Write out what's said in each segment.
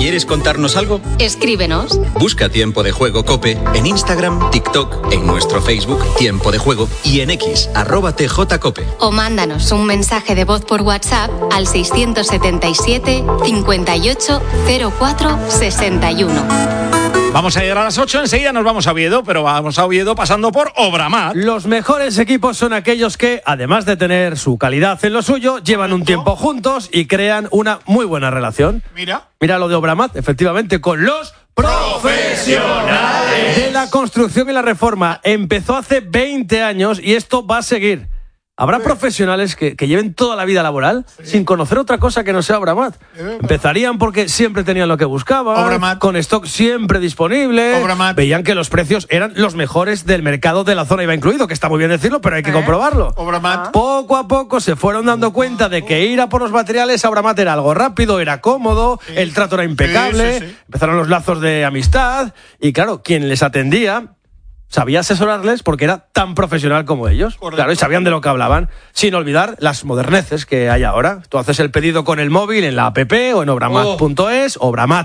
¿Quieres contarnos algo? Escríbenos. Busca Tiempo de Juego COPE en Instagram, TikTok, en nuestro Facebook Tiempo de Juego y en X, @TJCope. O mándanos un mensaje de voz por WhatsApp al 677 58 04 61. Vamos a llegar a las 8, enseguida nos vamos a Oviedo, pero vamos a Oviedo pasando por Obramat. Los mejores equipos son aquellos que, además de tener su calidad en lo suyo, llevan un tiempo juntos y crean una muy buena relación. Mira lo de Obramat, efectivamente, con los profesionales de la construcción y la reforma. Empezó hace 20 años y esto va a seguir. Habrá profesionales que lleven toda la vida laboral sin conocer otra cosa que no sea Obramat. Empezarían porque siempre tenían lo que buscaban, Obramat. con stock siempre disponible, Obramat. veían que los precios eran los mejores del mercado de la zona, iba incluido, que está muy bien decirlo, pero hay que comprobarlo. Obramat. Poco a poco se fueron dando cuenta de que ir a por los materiales a Obramat era algo rápido, era cómodo, el trato era impecable, empezaron los lazos de amistad y claro, quien les atendía sabía asesorarles porque era tan profesional como ellos. Correcto. Claro, y sabían de lo que hablaban, sin olvidar las moderneces que hay ahora. Tú haces el pedido con el móvil en la app o en obramat.es,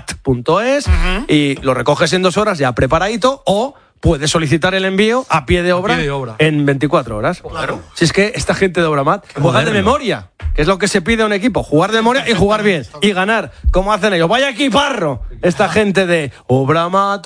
y lo recoges en 2 horas ya preparadito, o puedes solicitar el envío a pie de obra, en 24 horas. Claro. Si es que esta gente de Obramat juega de memoria, que es lo que se pide a un equipo, jugar de memoria y jugar bien y ganar, como hacen ellos. ¡Vaya equiparro! Esta gente de Obramat.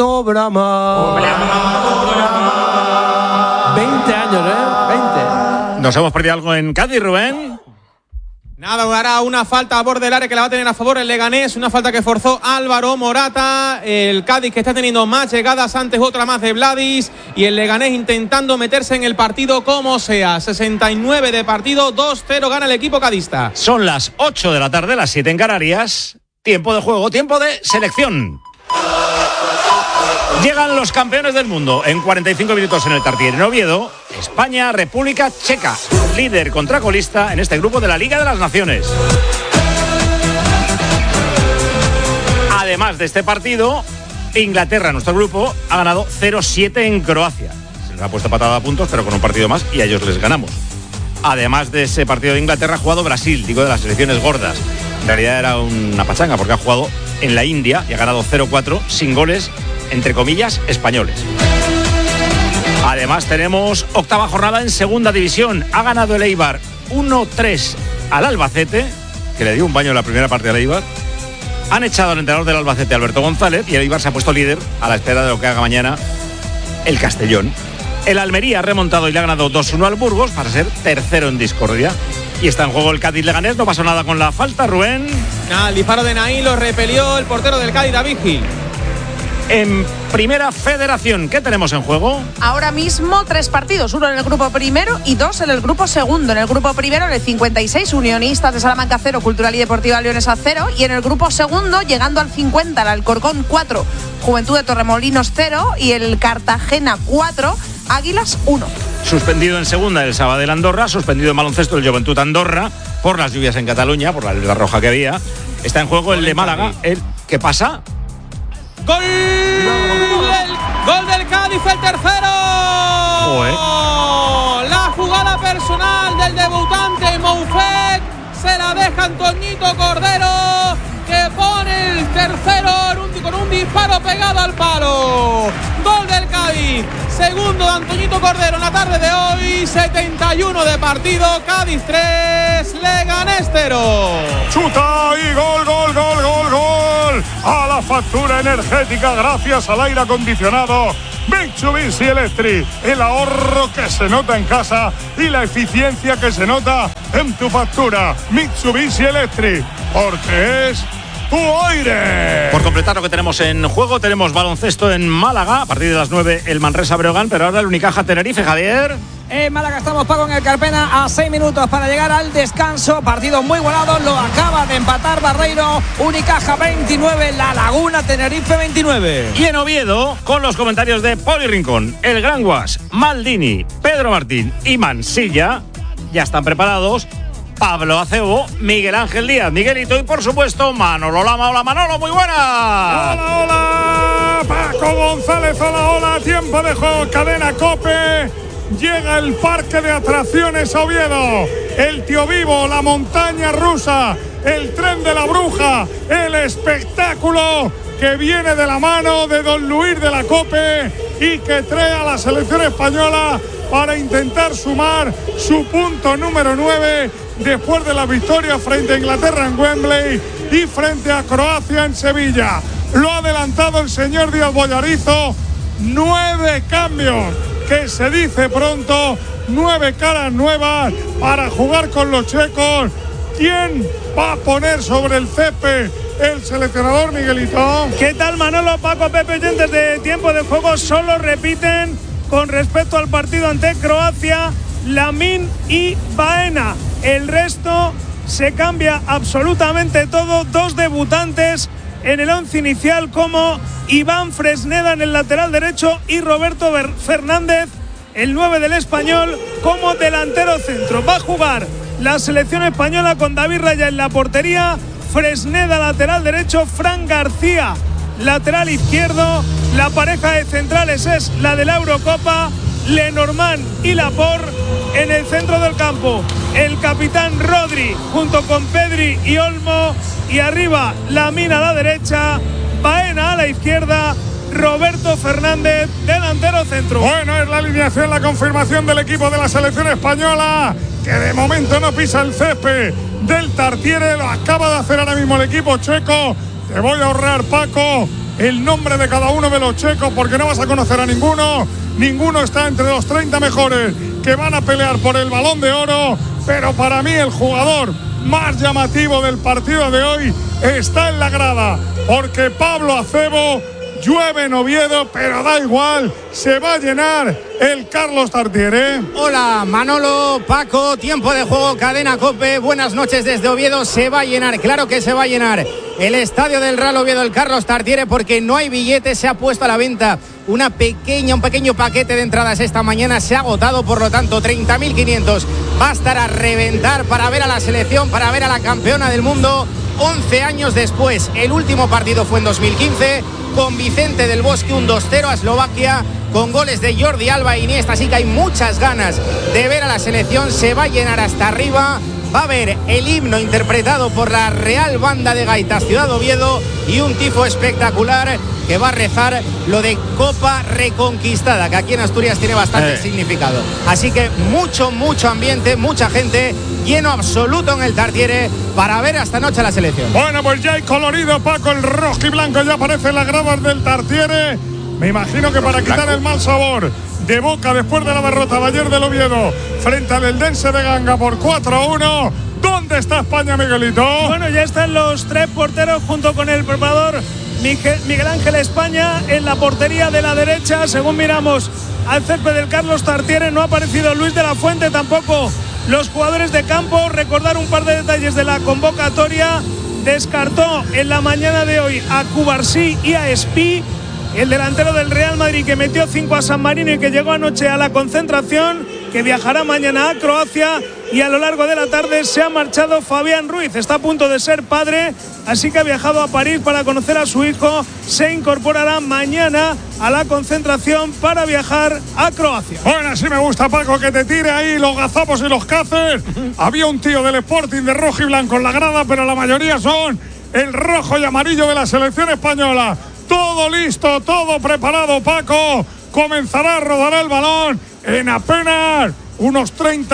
20 años, 20. Nos hemos perdido algo en Cádiz, Rubén. Nada, hará una falta a borde del área que la va a tener a favor el Leganés, una falta que forzó Álvaro Morata. El Cádiz, que está teniendo más llegadas, antes otra más de Vladis, y el Leganés intentando meterse en el partido como sea. 69 de partido, 2-0 gana el equipo cadista. Son las 8 de la tarde, las 7 en Canarias. Tiempo de juego, tiempo de selección. Llegan los campeones del mundo en 45 minutos en el Tartiere en Oviedo. España, República Checa, líder contra colista en este grupo de la Liga de las Naciones. Además de este partido, Inglaterra, nuestro grupo, ha ganado 0-7 en Croacia. Se nos ha puesto patada a puntos, pero con un partido más y a ellos les ganamos. Además de ese partido de Inglaterra, ha jugado Brasil, digo de las selecciones gordas. En realidad era una pachanga porque ha jugado en la India y ha ganado 0-4 sin goles, entre comillas, españoles. Además tenemos octava jornada en segunda división. Ha ganado el Eibar 1-3 al Albacete, que le dio un baño en la primera parte al Eibar. Han echado al entrenador del Albacete, Alberto González, y el Eibar se ha puesto líder a la espera de lo que haga mañana el Castellón. El Almería ha remontado y le ha ganado 2-1 al Burgos para ser tercero en discordia. Y está en juego el Cádiz Leganés. No pasó nada con la falta, Rubén. Nada, el disparo de Naín lo repelió el portero del Cádiz, David Gil. En Primera Federación, ¿qué tenemos en juego? Ahora mismo 3 partidos, 1 en el grupo primero y 2 en el grupo segundo. En el grupo primero, en el 56, Unionistas de Salamanca 0, Cultural y Deportiva Leonesa 0. Y en el grupo segundo, llegando al 50, el Alcorcón 4, Juventud de Torremolinos 0 y el Cartagena 4, Águilas 1. Suspendido en segunda el Sabadell Andorra, suspendido en baloncesto el Joventut Andorra por las lluvias en Cataluña, por la alerta roja que había. Está en juego el de Málaga. ¿Qué pasa? ¡Gol del Cádiz, el tercero! La jugada personal del debutante Moufet se la deja Antoñito Cordero, que pone el tercero con un disparo pegado al palo. Gol del Cádiz, segundo de Antoñito Cordero en la tarde de hoy. 71 de partido, Cádiz 3, Leganés 0. Chuta y gol, gol, gol, gol, gol. A la factura energética gracias al aire acondicionado Mitsubishi Electric. El ahorro que se nota en casa y la eficiencia que se nota en tu factura. Mitsubishi Electric, porque es tu aire. Por completar lo que tenemos en juego, tenemos baloncesto en Málaga, a partir de las 9 el Manresa Breogán, pero ahora el Unicaja Tenerife, Javier. En Málaga estamos, Paco, en el Carpena, a 6 minutos para llegar al descanso. Partido muy igualado, lo acaba de empatar Barreiro. Unicaja 29, La Laguna Tenerife 29. Y en Oviedo, con los comentarios de Poli Rincón, el Gran Guas, Maldini, Pedro Martín y Mansilla, ya están preparados Pablo Acebo, Miguel Ángel Díaz, Miguelito y por supuesto Manolo Lama. Hola Manolo, muy buenas. Hola, hola, Paco González, hola, hola, tiempo de juego, cadena COPE. Llega el parque de atracciones a Oviedo, el Tío Vivo, la montaña rusa el tren de la bruja, el espectáculo que viene de la mano de don Luis de la Cope y que trae a la selección española para intentar sumar su punto número 9 después de la victoria frente a Inglaterra en Wembley y frente a Croacia en Sevilla. Lo ha adelantado el señor Díaz Bollarizo, 9 cambios, que se dice pronto, 9 caras nuevas para jugar con los checos. ¿Quién va a poner sobre el césped el seleccionador, Miguelito? ¿Qué tal, Manolo, Paco, Pepe, oyentes de Tiempo de Juego? Solo repiten con respecto al partido ante Croacia Lamine y Baena. El resto se cambia absolutamente todo. 2 debutantes en el 11 inicial como Iván Fresneda en el lateral derecho y Roberto Fernández, el 9 del Español, como delantero centro. Va a jugar la selección española con David Raya en la portería, Fresneda lateral derecho, Fran García lateral izquierdo. La pareja de centrales es la de la Eurocopa, Lenormand y Laporte en el centro del campo. El capitán Rodri junto con Pedri y Olmo, y arriba Lamine a la derecha, Baena a la izquierda, Roberto Fernández delantero centro. Bueno, es la alineación, la confirmación del equipo de la selección española, que de momento no pisa el césped del Tartiere. Lo acaba de hacer ahora mismo el equipo checo. Te voy a ahorrar, Paco, el nombre de cada uno de los checos porque no vas a conocer a ninguno. Ninguno está entre los 30 mejores que van a pelear por el Balón de Oro, pero para mí el jugador más llamativo del partido de hoy está en la grada, porque Pablo Acebo. Llueve en Oviedo, pero da igual, se va a llenar el Carlos Tartiere. Hola, Manolo, Paco, Tiempo de Juego, Cadena COPE, buenas noches desde Oviedo. Se va a llenar, claro que se va a llenar el estadio del Real Oviedo, el Carlos Tartiere, porque no hay billetes. Se ha puesto a la venta un pequeño paquete de entradas esta mañana, se ha agotado, por lo tanto 30.500 va a estar a reventar para ver a la selección, para ver a la campeona del mundo 11 años después. El último partido fue en 2015 con Vicente del Bosque, un 2-0 a Eslovaquia, con goles de Jordi Alba e Iniesta. Así que hay muchas ganas de ver a la selección. Se va a llenar hasta arriba. Va a haber el himno interpretado por la Real Banda de Gaitas Ciudad Oviedo y un tifo espectacular que va a rezar lo de Copa Reconquistada, que aquí en Asturias tiene bastante significado. Así que mucho ambiente, mucha gente, lleno absoluto en el Tartiere para ver esta noche a la selección. Bueno, pues ya hay colorido, Paco, el rojo y blanco ya aparece en las gradas del Tartiere. Me imagino que para quitar el mal sabor de boca después de la derrota de ayer del Oviedo frente al Eldense de Ganga por 4-1. ¿Dónde está España, Miguelito? Bueno, ya están los 3 porteros junto con el preparador Miguel Ángel España en la portería de la derecha. Según miramos al césped del Carlos Tartiere, no ha aparecido Luis de la Fuente, tampoco los jugadores de campo. Recordar un par de detalles de la convocatoria. Descartó en la mañana de hoy a Cubarsí y a Espí, el delantero del Real Madrid que metió 5 a San Marino y que llegó anoche a la concentración, que viajará mañana a Croacia. Y a lo largo de la tarde se ha marchado Fabián Ruiz, está a punto de ser padre, así que ha viajado a París para conocer a su hijo. Se incorporará mañana a la concentración para viajar a Croacia. Bueno, así me gusta, Paco, que te tire ahí los gazapos y los caces. Había un tío del Sporting de rojo y blanco en la grada, pero la mayoría son el rojo y amarillo de la selección española. Todo listo, todo preparado, Paco. Comenzará a rodar el balón en apenas unos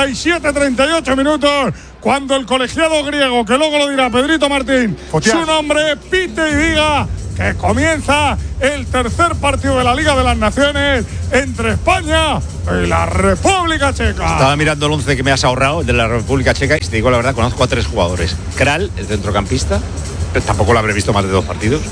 37-38 minutos, cuando el colegiado griego, que luego lo dirá Pedrito Martín, su nombre, pite y diga que comienza el tercer partido de la Liga de las Naciones entre España y la República Checa. Estaba mirando el 11 que me has ahorrado de la República Checa y si te digo la verdad, conozco a 3 jugadores. Kral, el centrocampista, pero tampoco lo habré visto más de 2 partidos.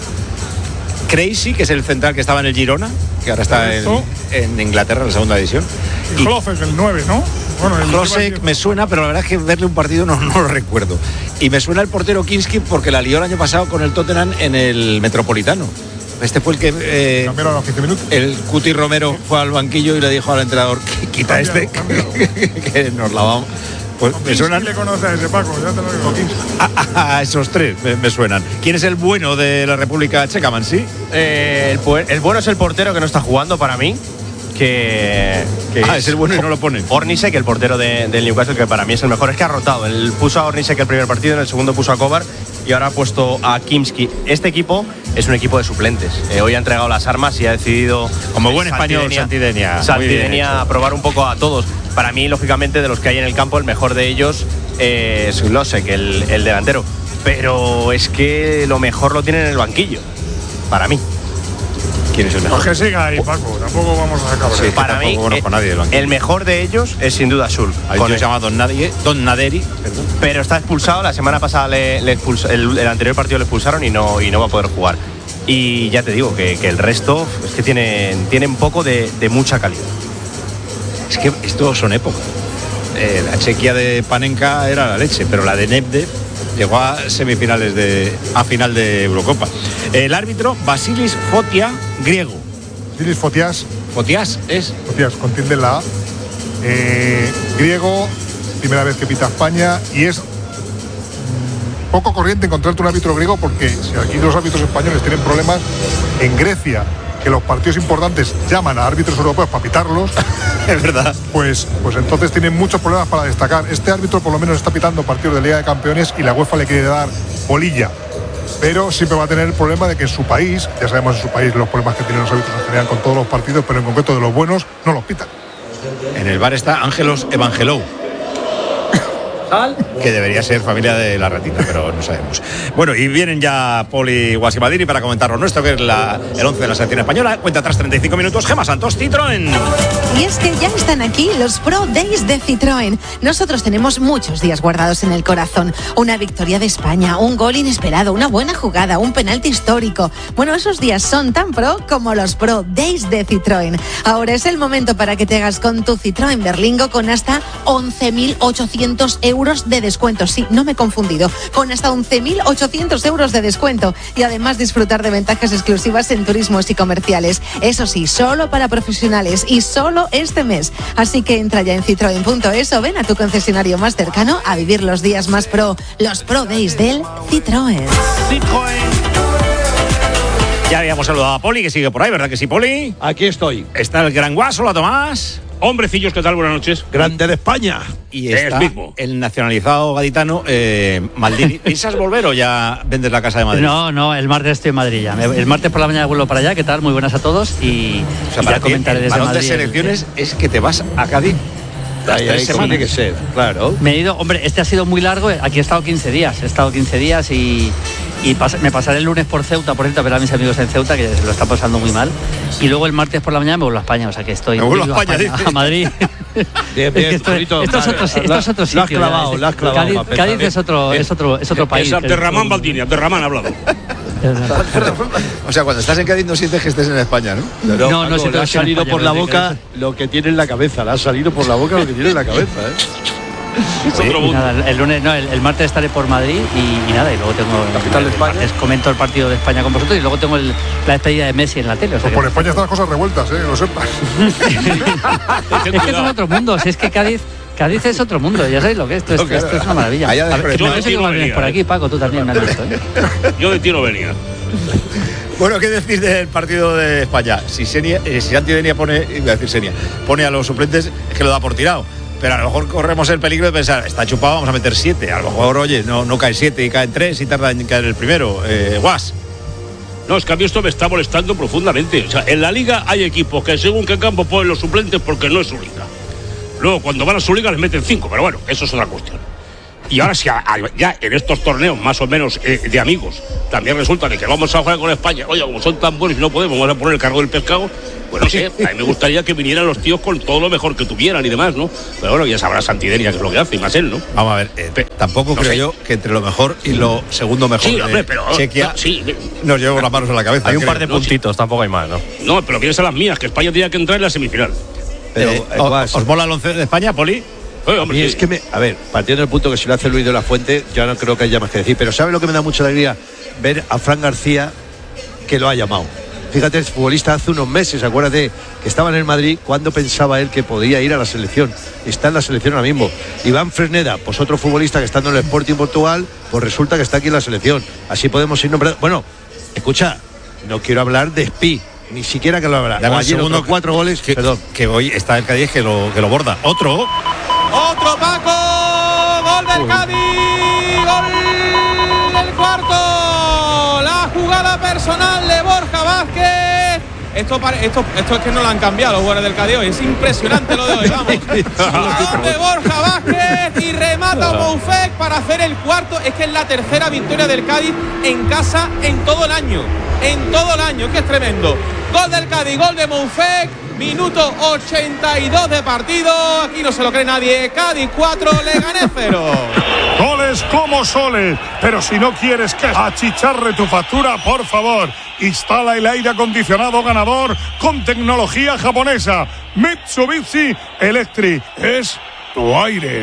Crazy, que es el central que estaba en el Girona, que ahora está en Inglaterra, en la segunda división. Y Klosek, el 9, ¿no? Bueno, Klosek me suena, pero la verdad es que verle un partido no lo recuerdo. Y me suena el portero Kinski porque la lió el año pasado con el Tottenham en el Metropolitano. Este fue el que cambiaron a los 15 minutos. El Cuti Romero fue al banquillo y le dijo al entrenador: quita que nos la vamos. Pues me suenan. ¿Quién le conoce a ese, Paco? Ya te lo digo. A esos 3 me suenan. ¿Quién es el bueno de la República Checa, Mansi? El bueno es el portero que no está jugando para mí, que es el bueno y no lo pone. Ornisek, el portero del Newcastle, que para mí es el mejor. Es que ha rotado. Él puso a Ornisek el primer partido, en el segundo puso a Kovar y ahora ha puesto a Kimski. Este equipo es un equipo de suplentes. Hoy ha entregado las armas y ha decidido, como buen español, Santidenia, probar un poco a todos. Para mí, lógicamente, de los que hay en el campo, el mejor de ellos es Losek, el delantero. Pero es que lo mejor lo tienen en el banquillo, para mí. ¿Quién es el mejor? Pues que siga ahí, Paco, tampoco vamos a sacar. Sí, para mí, el mejor de ellos es sin duda Schulz. Con el llamado Don Naderi, perdón. Pero está expulsado. La semana pasada el anterior partido le expulsaron y no va a poder jugar. Y ya te digo que el resto es que tienen poco de mucha calidad. Es que estos son épocas. La Chequia de Panenka era la leche, pero la de Nedved llegó a semifinales a final de Eurocopa. El árbitro Vasilis Fotia, griego. Vasilis Fotias. Fotias es. Fotias, con tilde en la A. Griego, primera vez que pita España, y es poco corriente encontrarte un árbitro griego, porque si aquí los árbitros españoles tienen problemas, en Grecia, que los partidos importantes llaman a árbitros europeos para pitarlos, es verdad, pues entonces tienen muchos problemas para destacar. Este árbitro por lo menos está pitando partidos de Liga de Campeones y la UEFA le quiere dar bolilla, pero siempre va a tener el problema de que en su país, ya sabemos en su país los problemas que tienen los árbitros en general con todos los partidos, pero en concreto de los buenos no los pitan. En el bar está Ángelos Evangelou, que debería ser familia de la ratita, pero no sabemos. Bueno, y vienen ya Poli Guasimadini para comentar lo nuestro, que es el 11 de la selección española. Cuenta atrás 35 minutos. Gemma Santos, Citroën. Y es que ya están aquí los Pro Days de Citroën. Nosotros tenemos muchos días guardados en el corazón. Una victoria de España, un gol inesperado, una buena jugada, un penalti histórico. Bueno, esos días son tan pro como los Pro Days de Citroën. Ahora es el momento para que te hagas con tu Citroën Berlingo con hasta 11.800 euros de descuento. Sí, no me he confundido. Con hasta 11.800 euros de descuento. Y además disfrutar de ventajas exclusivas en turismos y comerciales. Eso sí, solo para profesionales y solo este mes. Así que entra ya en citroen.es o ven a tu concesionario más cercano a vivir los días más pro. Los Pro Days del Citroën. Ya habíamos saludado a Poli, que sigue por ahí, ¿verdad que sí, Poli? Aquí estoy. Está el gran Guaso, la Tomás. Hombrecillos, ¿qué tal? Buenas noches. Grande de España. Y está el nacionalizado gaditano Maldini. ¿Piensas volver o ya vendes la casa de Madrid? No, el martes estoy en Madrid ya. El martes por la mañana vuelvo para allá. ¿Qué tal? Muy buenas a todos. Y ya comentaré desde Madrid. El de selecciones es que te vas a Cádiz. Ahí tiene que ser, claro. Me he ido, hombre, este ha sido muy largo. Aquí he estado 15 días. Y me pasaré el lunes por Ceuta, por cierto, a ver a mis amigos en Ceuta, que se lo están pasando muy mal. Y luego el martes por la mañana me vuelvo a España, o sea que estoy a Madrid. Bien, esto es otro sitio. Lo has clavado. Cádiz es otro país. Es Abderramán Baldini, Abderramán ha hablado. O sea, cuando estás en Cádiz no sientes que estés en España, ¿no? No, le ha salido por la boca lo que tiene en la cabeza. Le ha salido por la boca lo que tiene en la cabeza, Nada, el lunes, el martes estaré por Madrid y nada, y luego tengo capital de España. Comento el partido de España con vosotros y luego tengo la despedida de Messi en la tele. O sea por España están las cosas revueltas, lo sepas. Es que son otros mundos, es que Cádiz es otro mundo, ya sabéis lo que es. Esto es una maravilla. Yo no sé cómo vienes por aquí, Paco, tú también me has visto. Yo de ti no venía. Bueno, ¿qué decís del partido de España? Si Santidenia pone a los suplentes, es que lo da por tirado. Pero a lo mejor corremos el peligro de pensar, está chupado, vamos a meter 7. A lo mejor, oye, no cae 7 y caen 3 y tarda en caer el primero. Guas. No, es que a mí esto me está molestando profundamente. O sea, en la liga hay equipos que según qué campo ponen los suplentes porque no es su liga. Luego, cuando van a su liga les meten 5, pero bueno, eso es otra cuestión. Y ahora sí, ya en estos torneos más o menos de amigos, también resulta de que vamos a jugar con España. Oye, como son tan buenos y no podemos, vamos a poner el cargo del pescado. Bueno, no sé, a mí me gustaría que vinieran los tíos con todo lo mejor que tuvieran y demás, ¿no? Pero bueno, ya sabrá Santidenia que es lo que hace, y más él, ¿no? Vamos a ver, tampoco creo yo que entre lo mejor y lo segundo mejor Chequia nos llevamos las manos a la cabeza. Hay un par de puntitos, tampoco hay más, ¿no? No, pero piensa las mías, que España tenía que entrar en la semifinal. ¿Os mola el 11 de España, Poli? Y es que partiendo del punto que si lo hace Luis de la Fuente, yo no creo que haya más que decir. Pero ¿sabe lo que me da mucha alegría? Ver a Fran García, que lo ha llamado. Fíjate, es futbolista hace unos meses, acuérdate, que estaba en el Madrid cuando pensaba él que podía ir a la selección. Está en la selección ahora mismo. Iván Fresneda, pues otro futbolista que está en el Sporting Portugal, pues resulta que está aquí en la selección. Así podemos ir nombrando. Bueno, escucha, no quiero hablar de Espí, ni siquiera que lo habrá. Dame un Ayer segundo, 4 goles, que hoy está el Cádiz que lo borda. Otro Paco, gol del Cádiz, gol del cuarto, la jugada personal de Borja Vázquez. Esto es que no lo han cambiado los jugadores del Cádiz hoy, es impresionante lo de hoy, vamos. Gol de Borja Vázquez y remata Moufek para hacer el cuarto. Es que es la tercera victoria del Cádiz en casa en todo el año, que es tremendo. Gol del Cádiz, gol de Moufek, minuto 82 de partido, aquí no se lo cree nadie. Cádiz 4, Leganés 0. Goles como soles, pero si no quieres que achicharre tu factura, por favor, instala el aire acondicionado ganador con tecnología japonesa. Mitsubishi Electric es tu aire.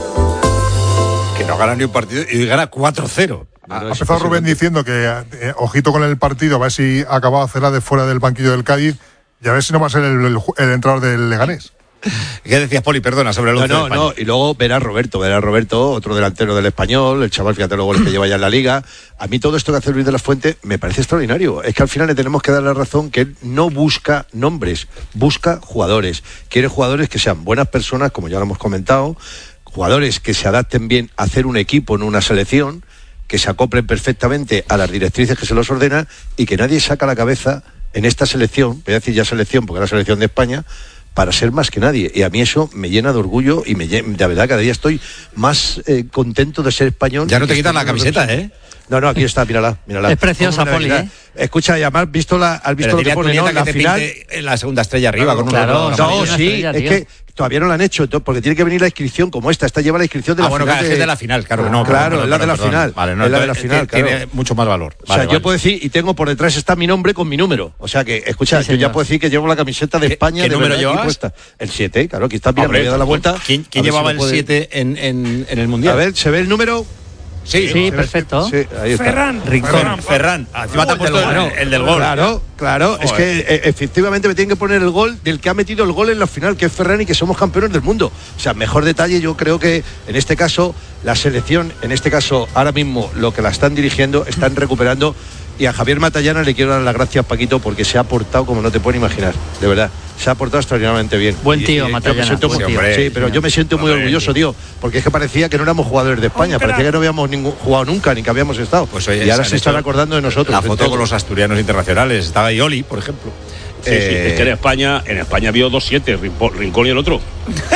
Que no gana ni un partido y gana 4-0. Ha empezado Rubén diciendo que ojito con el partido, a ver si acaba Celades de fuera del banquillo del Cádiz y a ver si no va a ser el entrenador del Leganés. ¿Qué decías, Poli? Perdona, sobre el 11 de España. Y luego verá Roberto, otro delantero del Español, el chaval, fíjate los goles que lleva ya en la Liga. A mí todo esto que hace Luis de la Fuente me parece extraordinario. Es que al final le tenemos que dar la razón que él no busca nombres, busca jugadores. Quiere jugadores que sean buenas personas, como ya lo hemos comentado, jugadores que se adapten bien a hacer un equipo en una selección, que se acoplen perfectamente a las directrices que se los ordenan y que nadie saca la cabeza en esta selección, voy a decir ya selección porque es la selección de España, para ser más que nadie. Y a mí eso me llena de orgullo y de verdad cada día estoy más contento de ser español. Ya no te quitas la camiseta, ¿eh? No, aquí está, mírala. Es preciosa, Poli, ¿eh? Escucha, y además, has visto lo que pone, ¿no? La final. En la segunda estrella arriba, con claro, sí, es que todavía no la han hecho, porque tiene que venir la inscripción como esta lleva la inscripción de la final. Es de la final, claro. Es la de la final. Vale, es la de la final, claro. Tiene mucho más valor. O sea, yo puedo decir, y tengo por detrás está mi nombre con mi número. O sea que, escucha, yo ya puedo decir que llevo la camiseta de España. ¿Qué número llevas? El 7, claro, aquí está, mira, me voy a dar la vuelta. ¿Quién llevaba el 7 en el Mundial? A ver, ¿se ve el número? Sí, perfecto. Sí, ahí está. Ferran. Encima te ha puesto el del gol. Claro. Es que efectivamente me tienen que poner el gol del que ha metido el gol en la final, que es Ferran, y que somos campeones del mundo. O sea, mejor detalle, yo creo que en este caso, la selección, ahora mismo, lo que la están dirigiendo, están recuperando. Y a Javier Matallana le quiero dar las gracias, Paquito, porque se ha portado como no te pueden imaginar. De verdad, se ha portado extraordinariamente bien. Buen tío, Matallana. Sí, pero yo me siento muy orgulloso, tío, porque es que parecía que no éramos jugadores de España, parecía que no habíamos jugado nunca, ni que habíamos estado. Pues oye, y ahora se están acordando de nosotros. La foto con los asturianos internacionales. Estaba ahí Oli, por ejemplo. Sí, es que en España vio 2-7, Rincón y el otro.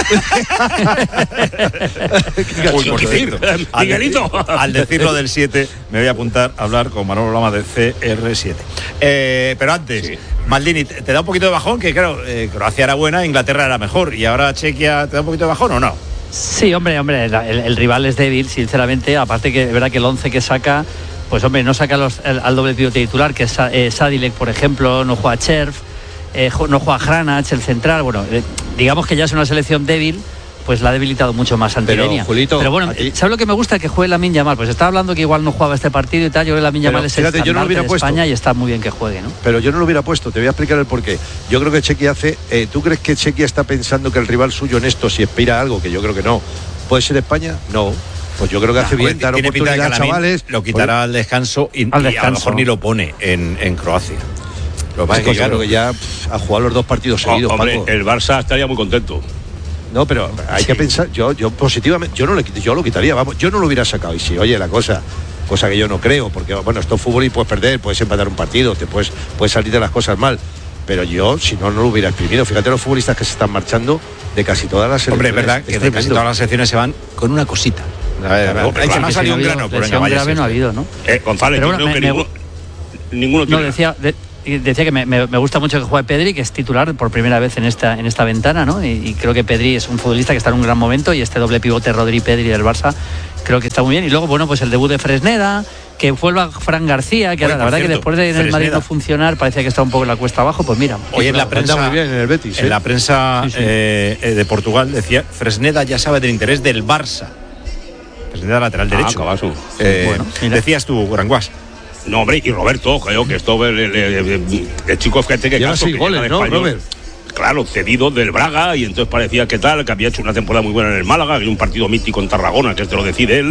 Miguelito. Al decirlo del 7, me voy a apuntar a hablar con Manolo Lama de CR7. Pero antes, Maldini, ¿te da un poquito de bajón? Que claro, Croacia era buena, Inglaterra era mejor, y ahora Chequia, ¿te da un poquito de bajón o no? Sí, hombre, el rival es débil, sinceramente. Aparte que es verdad que el 11 que saca, pues hombre, no saca al doble pivote titular, que es Sadilek, por ejemplo, no juega Cherf. No juega Hranac, el central. Bueno, digamos que ya es una selección débil, pues la ha debilitado mucho más ante Denia. Pero bueno, ¿sabes lo que me gusta? Que juegue Lamine Yamal. Pues estaba hablando que igual no jugaba este partido y tal. Yo creo que Lamine Yamal es el estandarte de España y está muy bien que juegue, ¿no? Pero yo no lo hubiera puesto, te voy a explicar el porqué. Yo creo que Chequia ¿tú crees que Chequia está pensando que el rival suyo en esto, si aspira a algo, que yo creo que no, puede ser España? No. Pues yo creo que hace bien dar oportunidad a chavales. Lo quitará al descanso y a lo mejor ni lo pone en Croacia. Lo que pasa es que claro que ya ha jugado los 2 partidos seguidos. Hombre, Paco. el Barça estaría muy contento. No, pero hay que pensar, yo positivamente, yo lo quitaría, vamos, yo no lo hubiera sacado. Y si oye la cosa que yo no creo, porque bueno, esto es fútbol y puedes perder, puedes empatar un partido, puedes salir de las cosas mal. Pero yo, si no lo hubiera exprimido. Fíjate los futbolistas que se están marchando de casi todas las selecciones. Hombre, es verdad que de casi todas las selecciones se van con una cosita. Ha salido un grano, pero grave no ha habido, ¿no? González, yo creo que ninguno tiene. No, decía que me gusta mucho que juegue Pedri, que es titular por primera vez en esta ventana, ¿no? Y creo que Pedri es un futbolista que está en un gran momento, y este doble pivote Rodri-Pedri del Barça creo que está muy bien. Y luego, bueno, pues el debut de Fresneda, que vuelva Fran García, que ahora la verdad que después de en el Madrid no funcionar, parece que está un poco en la cuesta abajo. Pues mira, hoy en la prensa muy bien en el Betis, en la prensa de Portugal decía: Fresneda ya sabe del interés del Barça. Fresneda lateral derecho. Bueno, decías tú, Granguas. No, hombre, y Roberto, creo que esto el chico que lleva 6 goles, ¿no, Robert? Claro, cedido del Braga, y entonces parecía que había hecho una temporada muy buena en el Málaga, que un partido mítico en Tarragona, que este lo decide él,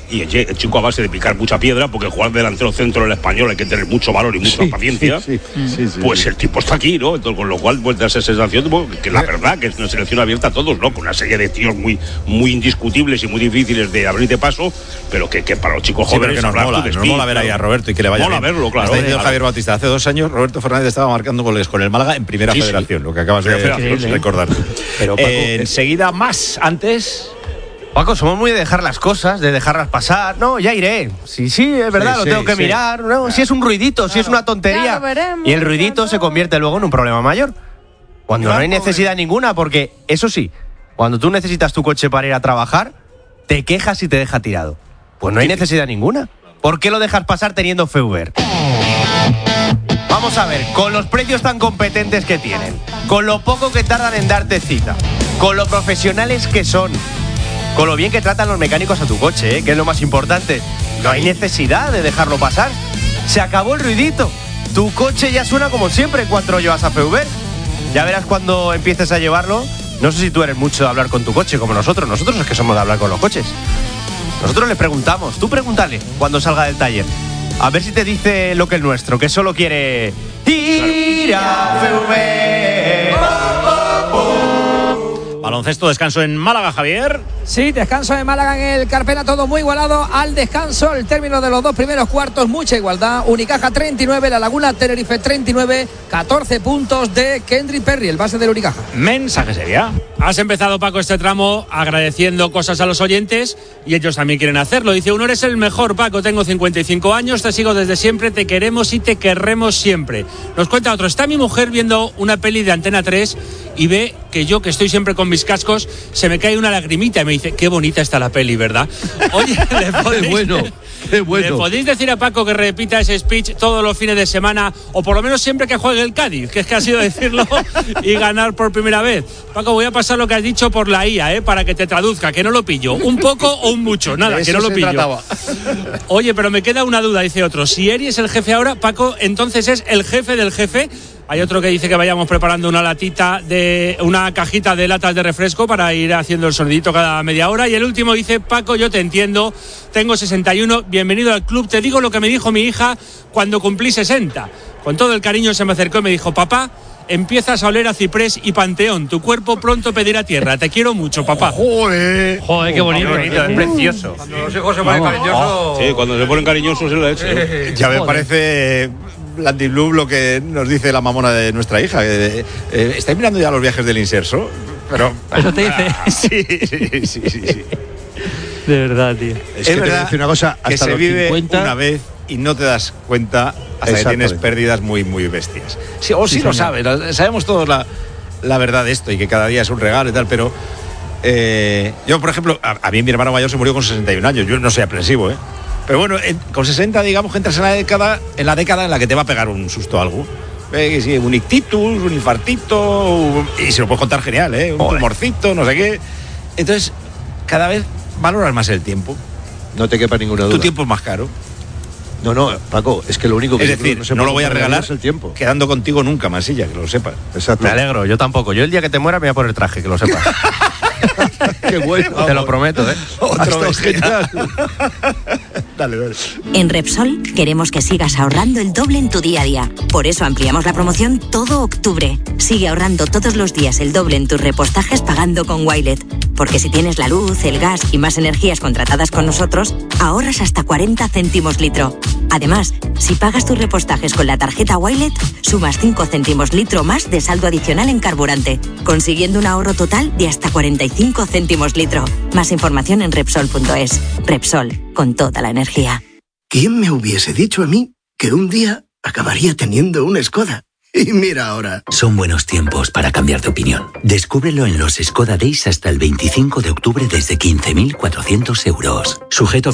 y el chico a base de picar mucha piedra, porque jugar delantero centro en el Español hay que tener mucho valor y mucha paciencia, pues el tipo está aquí, ¿no? Entonces, con lo cual pues da esa sensación que la verdad que es una selección abierta a todos, ¿no? Con una serie de tíos muy indiscutibles y muy difíciles de abrir de paso, pero que para los chicos jóvenes nos mola ver ahí a Roberto y que le vaya mola bien. Verlo, claro. Está diciendo Javier Bautista, hace 2 años Roberto Fernández estaba marcando goles con el Málaga en Primera Federación, lo que acabas de recordar. Pero Paco, enseguida más, antes... Paco, somos muy de dejar las cosas, de dejarlas pasar. No, ya iré. Sí, es verdad, lo tengo que mirar. No, si es un ruidito, si es una tontería. Y el ruidito se convierte luego en un problema mayor. Cuando no hay necesidad ninguna, porque, eso sí, cuando tú necesitas tu coche para ir a trabajar, te quejas y te deja tirado. Pues no hay necesidad ninguna. ¿Por qué lo dejas pasar teniendo Feuber? Vamos a ver, con los precios tan competentes que tienen, con lo poco que tardan en darte cita, con lo profesionales que son, con lo bien que tratan los mecánicos a tu coche, que es lo más importante. No hay necesidad de dejarlo pasar. Se acabó el ruidito. Tu coche ya suena como siempre cuando lo llevas a Feuber. Ya verás cuando empieces a llevarlo. No sé si tú eres mucho de hablar con tu coche como nosotros. Nosotros es que somos de hablar con los coches. Nosotros le preguntamos. Tú pregúntale cuando salga del taller. A ver si te dice lo que es nuestro, que solo quiere ir a Feuber. Baloncesto, descanso en Málaga, Javier. Sí, descanso en Málaga en el Carpena, todo muy igualado al descanso. El término de los 2 primeros cuartos, mucha igualdad. Unicaja 39, La Laguna Tenerife 39, 14 puntos de Kendrick Perry, el base del Unicaja. Mensaje sería. Has empezado, Paco, este tramo agradeciendo cosas a los oyentes y ellos también quieren hacerlo. Dice, uno, eres el mejor, Paco, tengo 55 años, te sigo desde siempre, te queremos y te querremos siempre. Nos cuenta otro, está mi mujer viendo una peli de Antena 3 y ve que yo, que estoy siempre con mis cascos, se me cae una lagrimita y me dice, qué bonita está la peli, ¿verdad? Oye, qué bueno. ¿Le podéis decir a Paco que repita ese speech todos los fines de semana, o por lo menos siempre que juegue el Cádiz, que es que ha sido decirlo y ganar por primera vez? Paco, voy a pasar lo que has dicho por la IA, para que te traduzca, que no lo pillo. ¿Un poco o un mucho? Nada, que no lo pillo. Oye, pero me queda una duda, dice otro. Si Eri es el jefe ahora, Paco, entonces es el jefe del jefe. Hay otro que dice que vayamos preparando una cajita de latas de refresco para ir haciendo el sonidito cada media hora. Y el último dice, Paco, yo te entiendo, tengo 61, bienvenido al club. Te digo lo que me dijo mi hija cuando cumplí 60. Con todo el cariño se me acercó y me dijo, papá, empiezas a oler a ciprés y panteón. Tu cuerpo pronto pedirá tierra. Te quiero mucho, papá. Joder, qué bonito, es precioso. Cuando los hijos se ponen cariñosos... Sí, cuando se ponen cariñosos es la leche. Ya me parece... Landy Blue, lo que nos dice la mamona de nuestra hija. ¿Estáis mirando ya los viajes del inserso? Pero ¿eso te dice? Sí. De verdad, tío. Es que verdad una cosa, que hasta se los vive 50... una vez y no te das cuenta hasta que tienes pérdidas muy, muy bestias. Sí, sí lo sabes, sabemos todos la verdad de esto y que cada día es un regalo y tal, pero yo, por ejemplo, a mí mi hermano mayor se murió con 61 años. Yo no soy aprensivo, pero bueno, con 60, digamos que entras en la década en la que te va a pegar un susto algo. Sí, un ictitus, un infartito, y se lo puedes contar genial, un tumorcito, no sé qué. Entonces, cada vez valoras más el tiempo. No te quepa ninguna duda. Tu tiempo es más caro. No, Paco, es que lo único que... Es decir, no lo voy a regalar el tiempo. Quedando contigo nunca, Masilla, que lo sepas. Exacto. Me alegro, yo tampoco. Yo el día que te muera me voy a poner traje, que lo sepas. Qué bueno. Te lo prometo, Otro genial. Dale. En Repsol queremos que sigas ahorrando el doble en tu día a día. Por eso ampliamos la promoción todo octubre. Sigue ahorrando todos los días el doble en tus repostajes pagando con Wilet. Porque si tienes la luz, el gas y más energías contratadas con nosotros, ahorras hasta 40 céntimos litro. Además, si pagas tus repostajes con la tarjeta Wilet, sumas 5 céntimos litro más de saldo adicional en carburante, consiguiendo un ahorro total de hasta 45 céntimos litro. Más información en Repsol.es. Repsol, con toda la energía. ¿Quién me hubiese dicho a mí que un día acabaría teniendo una Skoda? Y mira ahora. Son buenos tiempos para cambiar de opinión. Descúbrelo en los Skoda Days hasta el 25 de octubre desde 15.400 euros. Sujeto